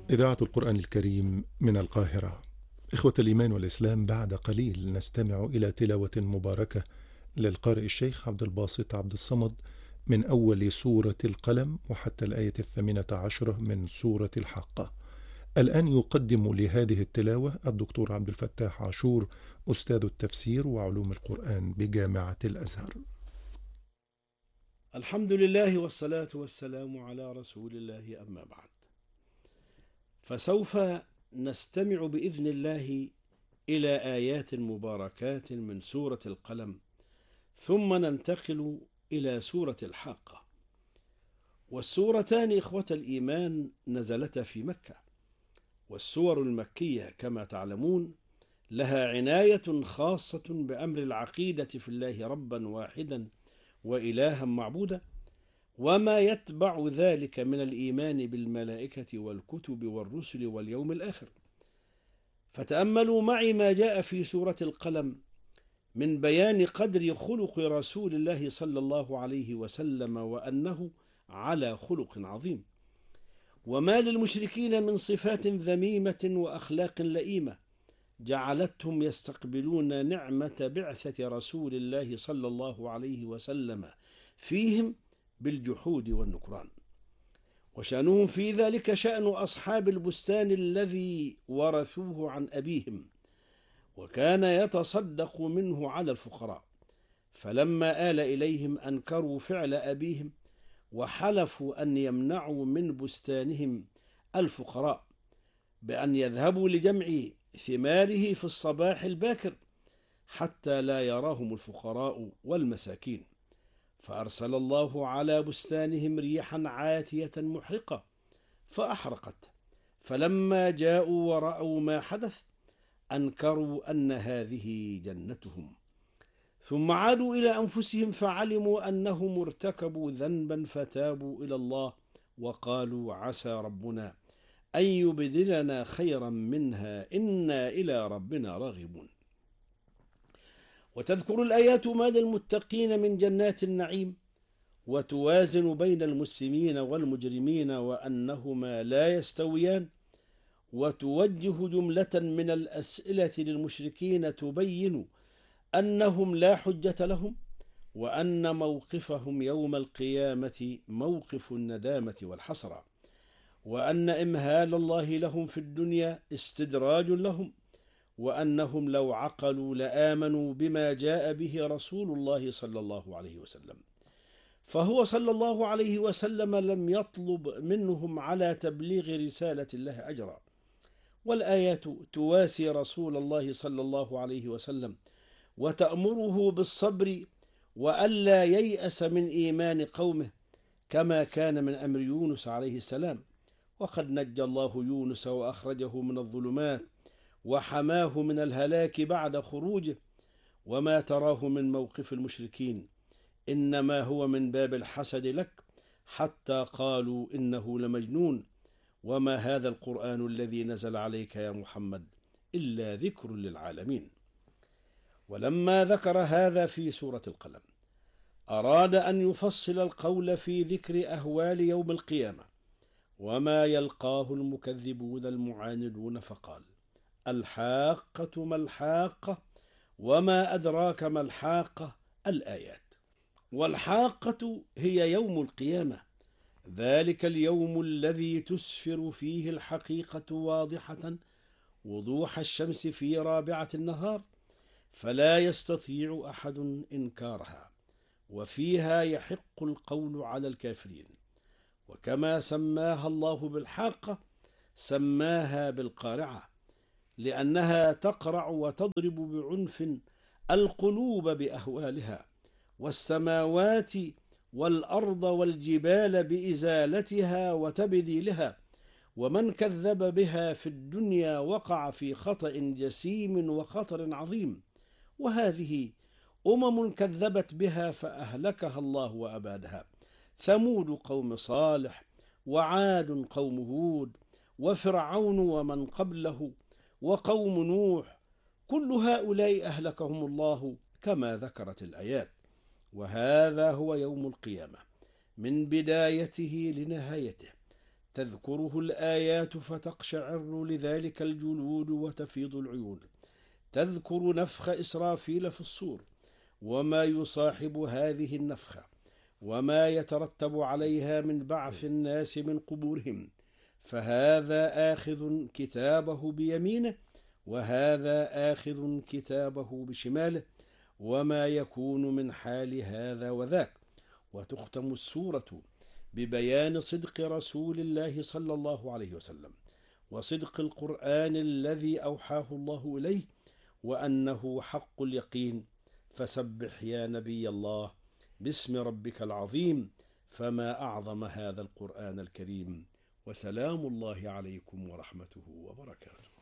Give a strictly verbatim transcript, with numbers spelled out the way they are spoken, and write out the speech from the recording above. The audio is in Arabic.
إذاعة القرآن الكريم من القاهرة. إخوة الإيمان والإسلام، بعد قليل نستمع إلى تلاوة مباركة للقارئ الشيخ عبد الباسط عبد الصمد من أول سورة القلم وحتى الآية الثامنة عشرة من سورة الحاقة. الآن يقدم لهذه التلاوة الدكتور عبد الفتاح عاشور، أستاذ التفسير وعلوم القرآن بجامعة الأزهر. الحمد لله والصلاة والسلام على رسول الله، أما بعد، فسوف نستمع بإذن الله إلى آيات مباركات من سورة القلم، ثم ننتقل إلى سورة الحاقة. والسورتان إخوة الإيمان نزلتا في مكة، والسور المكية كما تعلمون لها عناية خاصة بأمر العقيدة في الله ربا واحدا وإلها معبودا، وما يتبع ذلك من الإيمان بالملائكة والكتب والرسل واليوم الآخر. فتأملوا معي ما جاء في سورة القلم من بيان قدر خلق رسول الله صلى الله عليه وسلم، وأنه على خلق عظيم، وما للمشركين من صفات ذميمة وأخلاق لئيمة جعلتهم يستقبلون نعمة بعثة رسول الله صلى الله عليه وسلم فيهم بالجحود والنكران. وشأنهم في ذلك شأن أصحاب البستان الذي ورثوه عن أبيهم، وكان يتصدق منه على الفقراء، فلما آل إليهم أنكروا فعل أبيهم وحلفوا أن يمنعوا من بستانهم الفقراء بأن يذهبوا لجمع ثماره في الصباح الباكر حتى لا يراهم الفقراء والمساكين، فأرسل الله على بستانهم ريحا عاتية محرقة فأحرقت، فلما جاءوا ورأوا ما حدث أنكروا أن هذه جنتهم، ثم عادوا إلى أنفسهم فعلموا أنهم ارتكبوا ذنبا فتابوا إلى الله وقالوا عسى ربنا أن يبدلنا خيرا منها إنا إلى ربنا راغبون. وتذكر الآيات ما للمتقين من جنات النعيم، وتوازن بين المسلمين والمجرمين وأنهما لا يستويان، وتوجه جملة من الأسئلة للمشركين تبين أنهم لا حجة لهم، وأن موقفهم يوم القيامة موقف الندامة والحسرة، وأن إمهال الله لهم في الدنيا استدراج لهم، وأنهم لو عقلوا لآمنوا بما جاء به رسول الله صلى الله عليه وسلم، فهو صلى الله عليه وسلم لم يطلب منهم على تبليغ رسالة الله أجرا. والآيات تواسي رسول الله صلى الله عليه وسلم وتأمره بالصبر وألا ييأس من إيمان قومه، كما كان من أمر يونس عليه السلام، وقد نجى الله يونس وأخرجه من الظلمات وحماه من الهلاك بعد خروجه. وما تراه من موقف المشركين إنما هو من باب الحسد لك، حتى قالوا إنه لمجنون، وما هذا القرآن الذي نزل عليك يا محمد إلا ذكر للعالمين. ولما ذكر هذا في سورة القلم أراد أن يفصل القول في ذكر أهوال يوم القيامة وما يلقاه المكذبون المعاندون، فقال: الحاقة ما الحاقة وما أدراك ما الحاقة. الآيات. والحاقة هي يوم القيامة، ذلك اليوم الذي تسفر فيه الحقيقة واضحة وضوح الشمس في رابعة النهار، فلا يستطيع أحد إنكارها، وفيها يحق القول على الكافرين. وكما سماها الله بالحاقة سماها بالقارعة، لأنها تقرع وتضرب بعنف القلوب بأهوالها، والسماوات والأرض والجبال بإزالتها وتبديلها، ومن كذب بها في الدنيا وقع في خطأ جسيم وخطر عظيم. وهذه أمم كذبت بها فأهلكها الله وأبادها: ثمود قوم صالح، وعاد قوم هود، وفرعون ومن قبله، وقوم نوح، كل هؤلاء أهلكهم الله كما ذكرت الآيات. وهذا هو يوم القيامة من بدايته لنهايته، تذكره الآيات فتقشعر لذلك الجلود وتفيض العيون، تذكر نفخ إسرافيل في الصور وما يصاحب هذه النفخة وما يترتب عليها من بعث الناس من قبورهم، فهذا آخذ كتابه بيمينه وهذا آخذ كتابه بشماله، وما يكون من حال هذا وذاك. وتختم السورة ببيان صدق رسول الله صلى الله عليه وسلم وصدق القرآن الذي أوحاه الله إليه وأنه حق اليقين. فسبح يا نبي الله باسم ربك العظيم، فما أعظم هذا القرآن الكريم. وسلام الله عليكم ورحمته وبركاته.